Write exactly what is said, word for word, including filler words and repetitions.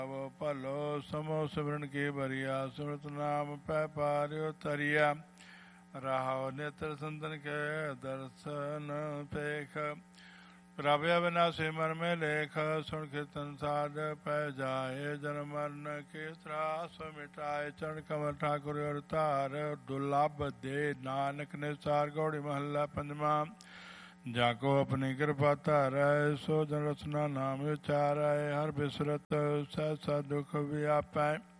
ਭਲੋ ਸਮੋ ਸਿਮਰਨ ਕੀ ਬਰੀਆ ਸਿਮਰਤ ਨਾਮ ਪੈ ਪਾਰਿਓ ਤਰੀਆ ਰਾਹੋ ਨੇਤਰ ਸੰਤਨ ਕੇ ਦਰਸ਼ਨ ਪੇਖ ਪ੍ਰਭਿਆ ਵਿਨਾਸ਼ੀ ਮਨ ਮੇ ਲੇਖ ਸੁਣ ਕੀਰਤਨ ਸਾਧ ਪੈ ਜਾਏ ਜਨਮ ਮਰਨ ਕੇ ਤਰਾਸ ਮਿਟਾਏ ਚਰਨ ਕਮਲ ਠਾਕੁਰ ਅਰ ਧਾਰ ਦੁਰਲਭ ਦੇ ਨਾਨਕ ਨੇ ਸਾਰ ਗੌੜੀ ਮਹੱਲਾ ਪੰਜਵਾਂ ਜਾ ਕੋ ਆਪਣੀ ਕਿਰਪਾ ਧਾਰੈ ਸੋ ਜਨ ਰਸਨਾ ਨਾਮ ਉਚਾਰੈ ਹਰ ਬਿਸਰਤ ਸਹਿ ਸਾ ਦੁਖ ਵਿਆਪੈ